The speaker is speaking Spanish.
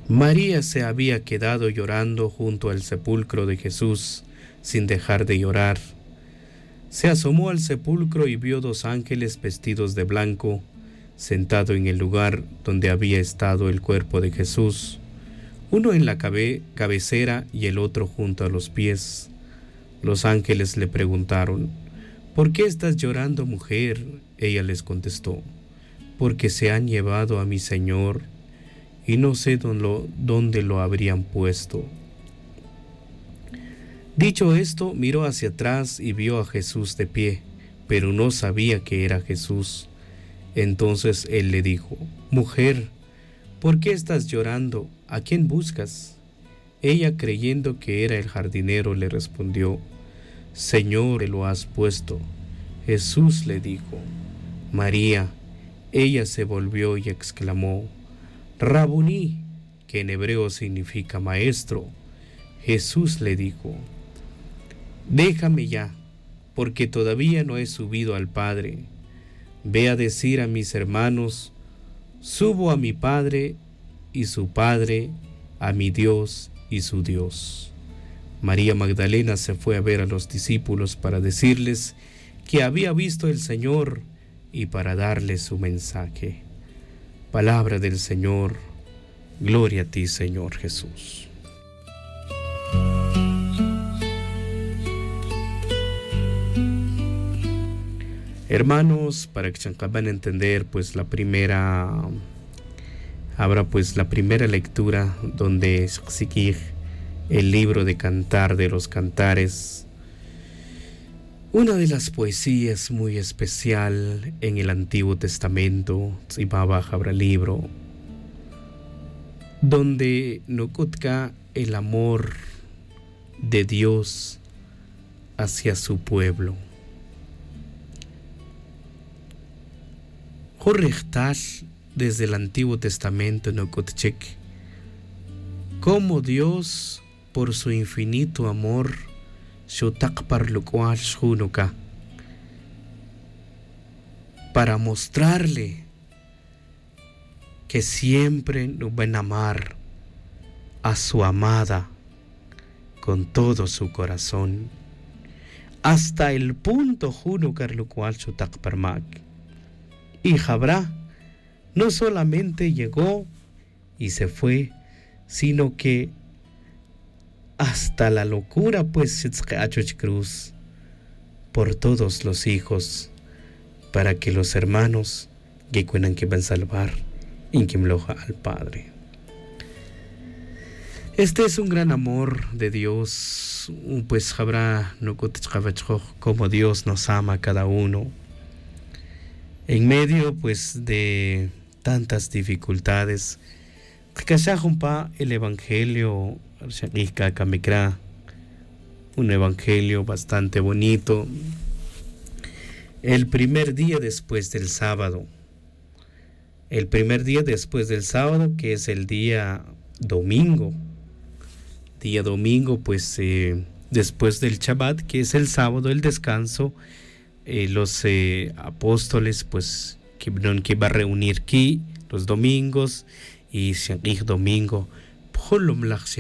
María se había quedado llorando junto al sepulcro de Jesús sin dejar de llorar. Se asomó al sepulcro y vio dos ángeles vestidos de blanco, sentado en el lugar donde había estado el cuerpo de Jesús, uno en la cabecera y el otro junto a los pies. Los ángeles le preguntaron: ¿por qué estás llorando, mujer? Ella les contestó: porque se han llevado a mi Señor y no sé dónde lo habrían puesto. Dicho esto, miró hacia atrás y vio a Jesús de pie, pero no sabía que era Jesús. Entonces él le dijo: mujer, ¿por qué estás llorando? ¿A quién buscas? Ella, creyendo que era el jardinero, le respondió: Señor, ¿dónde lo has puesto? Jesús le dijo: María. Ella se volvió y exclamó: Rabuní, que en hebreo significa maestro. Jesús le dijo: déjame ya, porque todavía no he subido al Padre. Ve a decir a mis hermanos: subo a mi Padre y su Padre, a mi Dios y su Dios. María Magdalena se fue a ver a los discípulos para decirles que había visto al Señor y para darles su mensaje. Palabra del Señor. Gloria a ti, Señor Jesús. Hermanos, para que se acaben de entender, pues la primera lectura donde sigue el libro de Cantar de los Cantares, una de las poesías muy especial en el Antiguo Testamento, Tzibaba Jabra libro, donde nocutka el amor de Dios hacia su pueblo. Jorrechtash, desde el Antiguo Testamento nocutchek, como Dios, por su infinito amor, para mostrarle que siempre nos van a amar a su amada con todo su corazón, hasta el punto y Jabra no solamente llegó y se fue, sino que hasta la locura, pues, cruz por todos los hijos, para que los hermanos que cuenan que van a salvar y que mloja al Padre. Este es un gran amor de Dios, pues habrá no como Dios nos ama a cada uno. En medio, pues, de tantas dificultades, el Evangelio, un Evangelio bastante bonito. El primer día después del sábado, que es el día domingo, pues después del Shabbat, que es el sábado, el descanso, los apóstoles, pues, que va a reunir aquí los domingos, y domingo,